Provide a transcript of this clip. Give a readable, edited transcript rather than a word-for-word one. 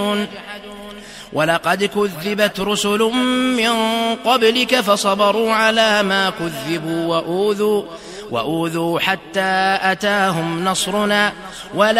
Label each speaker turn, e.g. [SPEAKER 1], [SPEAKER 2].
[SPEAKER 1] ولقد كذبت رسل من قبلك فصبروا على ما كذبوا وأوذوا حتى أتاهم نصرنا